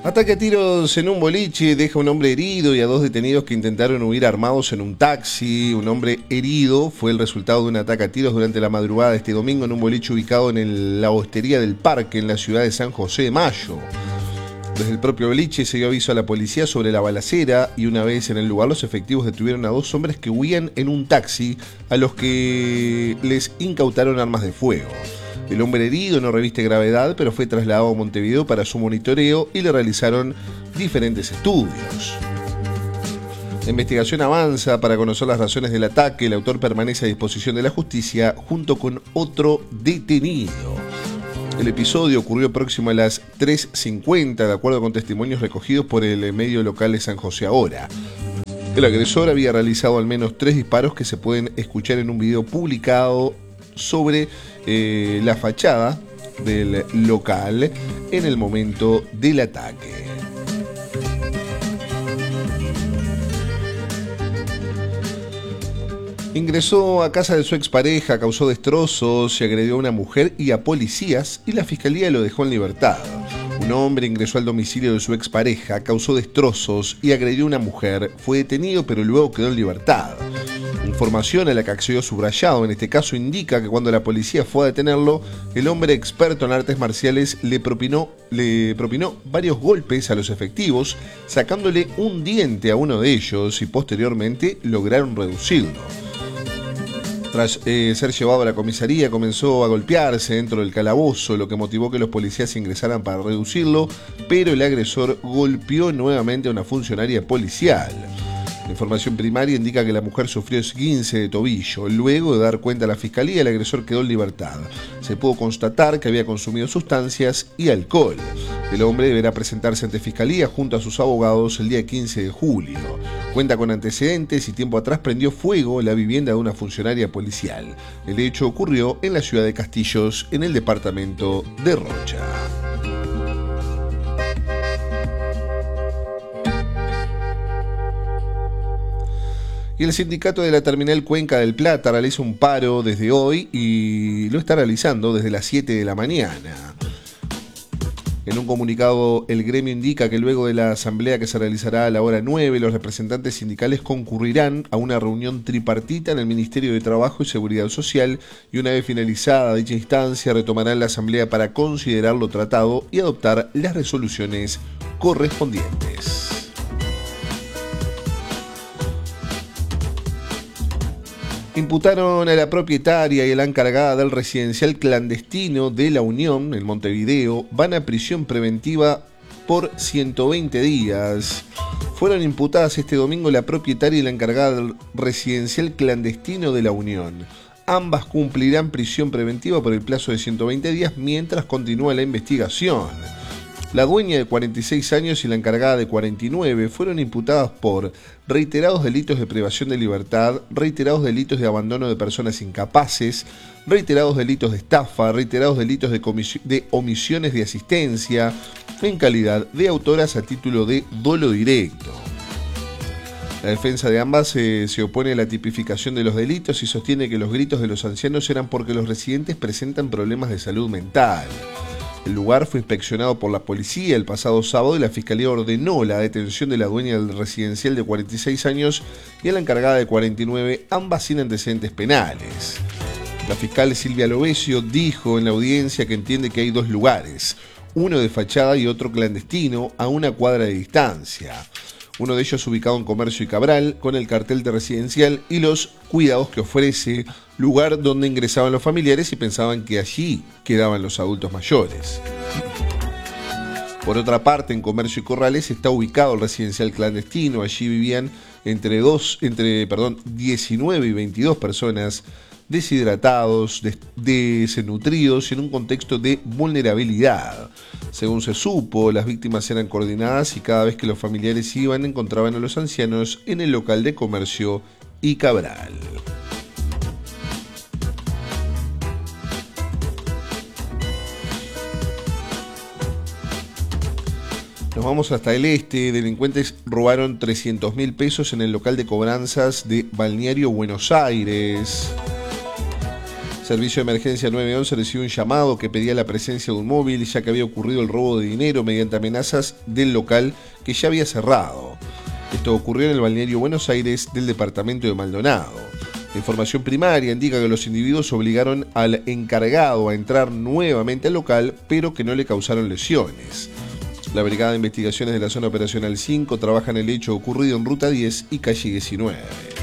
Ataque a tiros en un boliche deja a un hombre herido y a 2 detenidos que intentaron huir armados en un taxi. Un hombre herido fue el resultado de un ataque a tiros durante la madrugada de este domingo en un boliche ubicado en la hostería del Parque, en la ciudad de San José de Mayo. Desde el propio boliche se dio aviso a la policía sobre la balacera y una vez en el lugar los efectivos detuvieron a 2 hombres que huían en un taxi a los que les incautaron armas de fuego. El hombre herido no reviste gravedad, pero fue trasladado a Montevideo para su monitoreo y le realizaron diferentes estudios. La investigación avanza para conocer las razones del ataque. El autor permanece a disposición de la justicia junto con otro detenido. El episodio ocurrió próximo a las 3:50, de acuerdo con testimonios recogidos por el medio local de San José Ahora. El agresor había realizado al menos 3 disparos que se pueden escuchar en un video publicado sobre la fachada del local en el momento del ataque. Ingresó a casa de su expareja, causó destrozos y agredió a una mujer y a policías y la fiscalía lo dejó en libertad. Un hombre ingresó al domicilio de su expareja, causó destrozos y agredió a una mujer, fue detenido pero luego quedó en libertad. Información a la que accedió subrayado en este caso indica que cuando la policía fue a detenerlo, el hombre experto en artes marciales le propinó varios golpes a los efectivos, sacándole un diente a uno de ellos y posteriormente lograron reducirlo. Tras ser llevado a la comisaría, comenzó a golpearse dentro del calabozo, lo que motivó que los policías ingresaran para reducirlo, pero el agresor golpeó nuevamente a una funcionaria policial. La información primaria indica que la mujer sufrió esguince de tobillo. Luego de dar cuenta a la fiscalía, el agresor quedó en libertad. Se pudo constatar que había consumido sustancias y alcohol. El hombre deberá presentarse ante fiscalía junto a sus abogados el día 15 de julio. Cuenta con antecedentes y tiempo atrás prendió fuego la vivienda de una funcionaria policial. El hecho ocurrió en la ciudad de Castillos, en el departamento de Rocha. Y el sindicato de la terminal Cuenca del Plata realiza un paro desde hoy y lo está realizando desde las 7 de la mañana. En un comunicado, el gremio indica que luego de la asamblea que se realizará a la hora 9, los representantes sindicales concurrirán a una reunión tripartita en el Ministerio de Trabajo y Seguridad Social y una vez finalizada dicha instancia retomarán la asamblea para considerar lo tratado y adoptar las resoluciones correspondientes. Imputaron a la propietaria y a la encargada del residencial clandestino de La Unión, en Montevideo, van a prisión preventiva por 120 días. Fueron imputadas este domingo la propietaria y la encargada del residencial clandestino de La Unión. Ambas cumplirán prisión preventiva por el plazo de 120 días mientras continúa la investigación. La dueña de 46 años y la encargada de 49 fueron imputadas por reiterados delitos de privación de libertad, reiterados delitos de abandono de personas incapaces, reiterados delitos de estafa, reiterados delitos de omisiones de asistencia en calidad de autoras a título de dolo directo. La defensa de ambas se opone a la tipificación de los delitos y sostiene que los gritos de los ancianos eran porque los residentes presentan problemas de salud mental. El lugar fue inspeccionado por la policía el pasado sábado y la fiscalía ordenó la detención de la dueña del residencial de 46 años y a la encargada de 49, ambas sin antecedentes penales. La fiscal Silvia Lovesio dijo en la audiencia que entiende que hay 2 lugares, uno de fachada y otro clandestino a una cuadra de distancia. Uno de ellos ubicado en Comercio y Cabral, con el cartel de residencial y los cuidados que ofrece, lugar donde ingresaban los familiares y pensaban que allí quedaban los adultos mayores. Por otra parte, en Comercio y Corrales está ubicado el residencial clandestino. Allí vivían entre 19 y 22 personas deshidratados, desnutridos y en un contexto de vulnerabilidad. Según se supo, las víctimas eran coordinadas y cada vez que los familiares iban encontraban a los ancianos en el local de Comercio y Cabral. Nos vamos hasta el este. Delincuentes robaron 300.000 pesos en el local de cobranzas de Balneario Buenos Aires. Servicio de Emergencia 911 recibió un llamado que pedía la presencia de un móvil, ya que había ocurrido el robo de dinero mediante amenazas del local que ya había cerrado. Esto ocurrió en el balneario Buenos Aires del departamento de Maldonado. La información primaria indica que los individuos obligaron al encargado a entrar nuevamente al local, pero que no le causaron lesiones. La Brigada de Investigaciones de la Zona Operacional 5 trabaja en el hecho ocurrido en Ruta 10 y Calle 19.